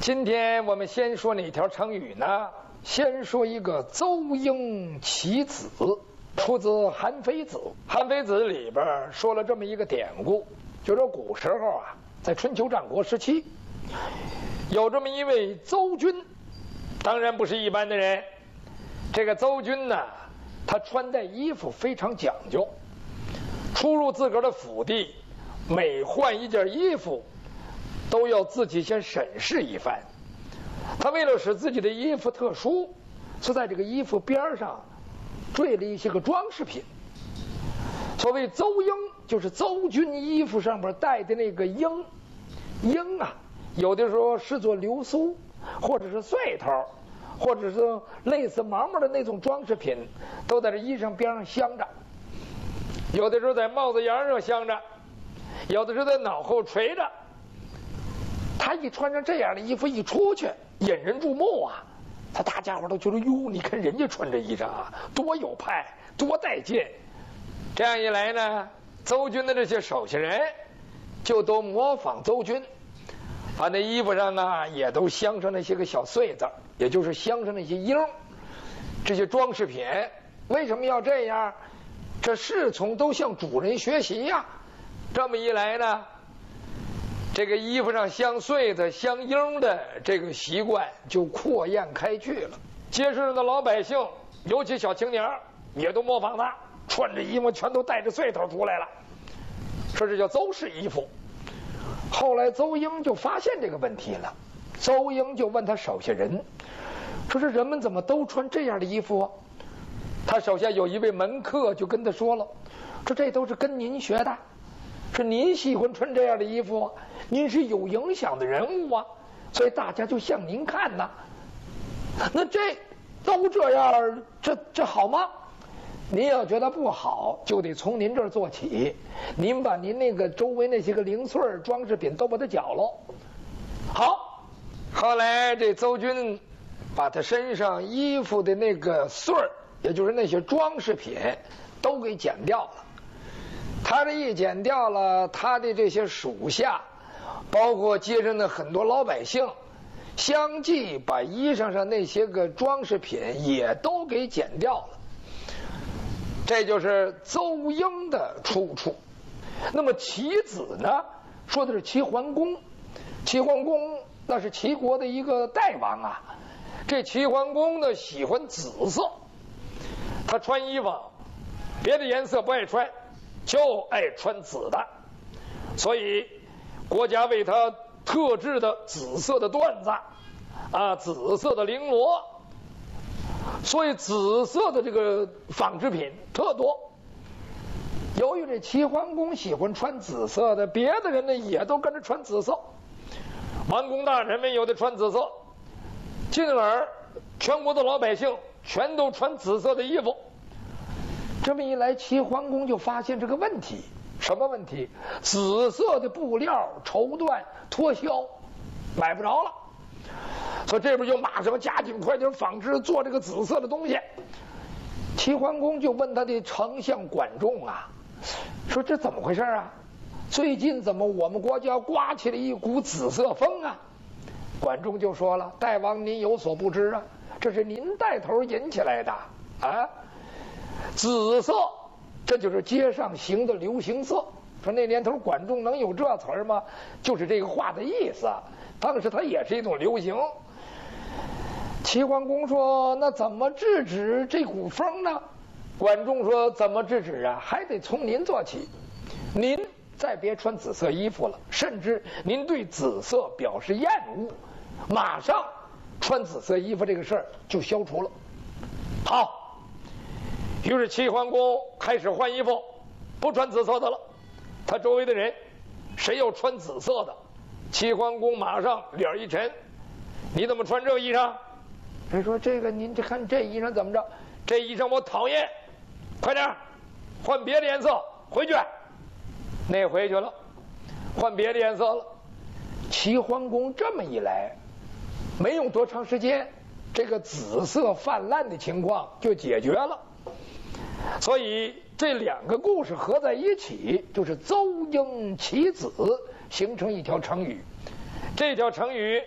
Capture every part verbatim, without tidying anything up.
今天我们先说哪条成语呢？先说一个邹婴其子，出自《韩非子》。《韩非子》里边说了这么一个典故，就说古时候啊，在春秋战国时期，有这么一位邹君，当然不是一般的人。这个邹君呢，他穿戴衣服非常讲究，出入自个儿的府邸，每换一件衣服都要自己先审视一番。他为了使自己的衣服特殊，是在这个衣服边上缀了一些个装饰品。所谓邹缨，就是邹君衣服上边带的那个缨。缨啊，有的时候是做流苏，或者是穗头，或者是类似毛毛的那种装饰品，都在这衣裳边上镶着。有的时候在帽子檐上镶着，有的时候在脑后垂着。他一穿上这样的衣服一出去，引人注目啊！他大家伙都觉得哟，你看人家穿这衣裳啊，多有派，多带劲。这样一来呢，邹君的这些手下人就都模仿邹君，把那衣服上啊也都镶上那些个小穗子，也就是镶上那些缨，这些装饰品。为什么要这样？这侍从都向主人学习呀、啊。这么一来呢，这个衣服上镶穗子、镶缨的这个习惯就扩宴开去了。街市上的老百姓，尤其小青年，也都模仿他，穿着衣服全都带着穗头出来了，说这叫邹氏衣服。后来邹婴就发现这个问题了，邹婴就问他手下人，说这人们怎么都穿这样的衣服啊？他手下有一位门客就跟他说了，说这都是跟您学的，是您喜欢穿这样的衣服，您是有影响的人物啊，所以大家就向您看呐。那这都这样，这这好吗？您要觉得不好，就得从您这儿做起。您把您那个周围那些个零碎装饰品都把它缴喽。好，后来这邹君把他身上衣服的那个穗儿，也就是那些装饰品，都给剪掉了。他这一剪掉了，他的这些属下，包括街上的很多老百姓，相继把衣裳上那些个装饰品也都给剪掉了。这就是邹婴的出处。那么其子呢，说的是齐桓公。齐桓公那是齐国的一个代王啊。这齐桓公呢喜欢紫色，他穿衣服别的颜色不爱穿，就爱穿紫的，所以国家为他特制的紫色的缎子啊，紫色的绫罗，所以紫色的这个纺织品特多。由于这齐桓公喜欢穿紫色的，别的人呢也都跟着穿紫色，王公大臣们有的穿紫色，进而全国的老百姓全都穿紫色的衣服。这么一来，齐桓公就发现这个问题。什么问题？紫色的布料、绸缎脱销，买不着了。所以这边就马上加紧快点纺织做这个紫色的东西。齐桓公就问他的丞相管仲啊，说这怎么回事啊？最近怎么我们国家刮起了一股紫色风啊？管仲就说了，大王您有所不知啊，这是您带头引起来的啊。紫色，这就是街上行的流行色。说那年头管仲能有这词儿吗？就是这个话的意思。当时它也是一种流行。齐桓公说，那怎么制止这股风呢？管仲说，怎么制止啊？还得从您做起。您再别穿紫色衣服了，甚至您对紫色表示厌恶，马上穿紫色衣服这个事儿就消除了。好，于是齐桓公开始换衣服，不穿紫色的了。他周围的人谁要穿紫色的，齐桓公马上脸一沉，你怎么穿这衣裳？人说这个您这看这衣裳怎么着？这衣裳我讨厌，快点换别的颜色回去。那回去了，换别的颜色了。齐桓公这么一来，没用多长时间，这个紫色泛滥的情况就解决了。所以这两个故事合在一起，就是邹婴其子，形成一条成语。这条成语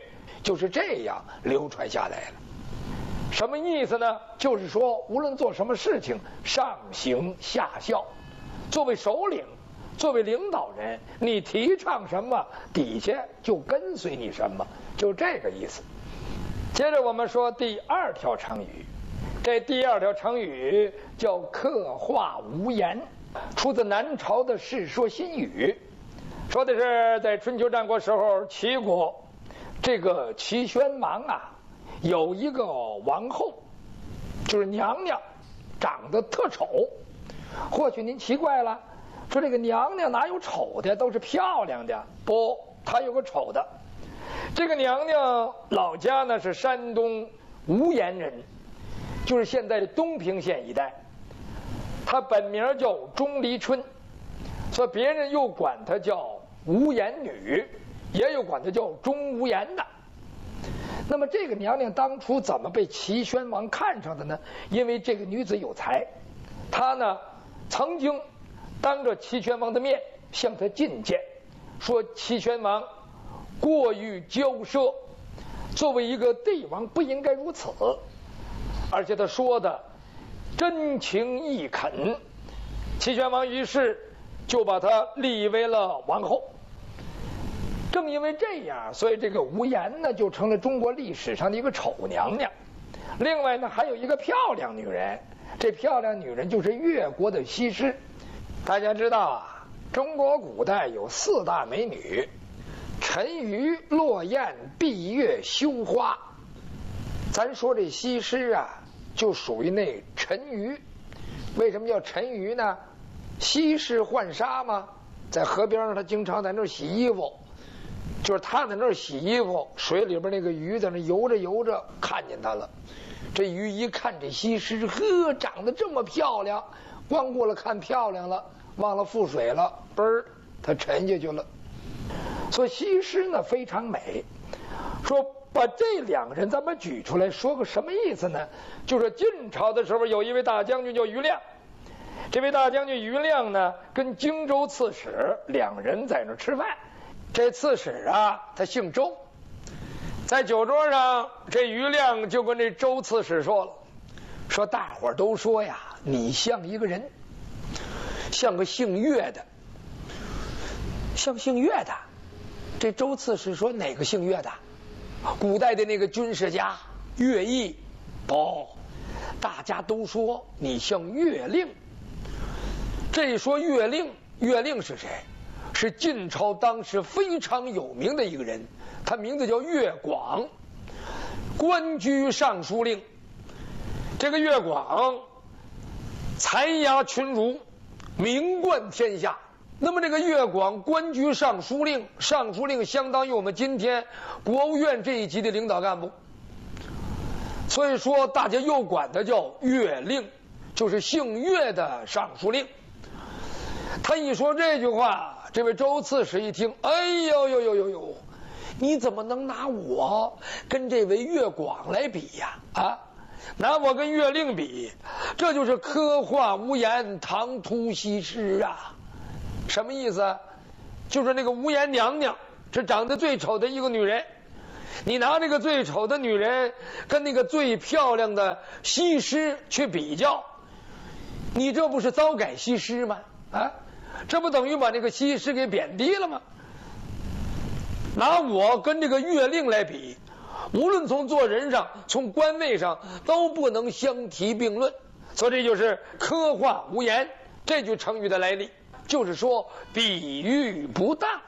就是这样流传下来了。什么意思呢？就是说无论做什么事情，上行下效，作为首领，作为领导人，你提倡什么，底下就跟随你什么，就这个意思。接着我们说第二条成语，这第二条成语叫刻画无言，出自南朝的《世说新语》，说的是在春秋战国时候，齐国这个齐宣王啊，有一个王后，就是娘娘，长得特丑。或许您奇怪了，说这个娘娘哪有丑的，都是漂亮的。不，她有个丑的。这个娘娘老家呢是山东无盐人，就是现在的东平县一带。她本名叫钟离春，所以别人又管她叫无盐女，也有管她叫钟无盐的。那么这个娘娘当初怎么被齐宣王看上的呢？因为这个女子有才，她呢曾经当着齐宣王的面向他进谏，说齐宣王过于骄奢，作为一个帝王不应该如此，而且他说的真情义恳。齐宣王于是就把她立为了王后。正因为这样，所以这个无言呢就成了中国历史上的一个丑娘娘。另外呢还有一个漂亮女人，这漂亮女人就是越国的西施。大家知道啊，中国古代有四大美女：沉鱼落雁、闭月羞花。咱说这西施啊，就属于那沉鱼。为什么叫沉鱼呢？西施浣纱嘛，在河边上，她经常在那儿洗衣服。就是她在那儿洗衣服，水里边那个鱼在那游着游着，看见她了。这鱼一看这西施，呵，长得这么漂亮，光顾了看漂亮了，忘了覆水了，嘣儿，她沉下去了。所以西施呢非常美。说把这两个人咱们举出来，说个什么意思呢？就是晋朝的时候有一位大将军叫于亮，这位大将军于亮呢跟荆州刺史两人在那吃饭。这刺史啊他姓周，在酒桌上这于亮就跟这周刺史说了，说大伙儿都说呀你像一个人，像个姓岳的。像姓岳的？这周刺史说哪个姓岳的？古代的那个军事家乐毅。不，大家都说你像乐令。这一说乐令，乐令是谁？是晋朝当时非常有名的一个人，他名字叫乐广，官居尚书令。这个乐广才压群儒，名冠天下。那么这个乐广官居尚书令，尚书令相当于我们今天国务院这一级的领导干部，所以说大家又管他叫乐令，就是姓乐的尚书令。他一说这句话，这位周刺史一听，哎呦呦呦呦呦，你怎么能拿我跟这位乐广来比呀？啊，拿我跟乐令比，这就是刻画无言，唐突西施啊！什么意思？就是那个无言娘娘是长得最丑的一个女人，你拿这个最丑的女人跟那个最漂亮的西施去比较，你这不是糟改西施吗？啊，这不等于把这个西施给贬低了吗？拿我跟这个乐令来比，无论从做人上，从官位上都不能相提并论。所以这就是刻画无言这句成语的来历，就是说比喻不当。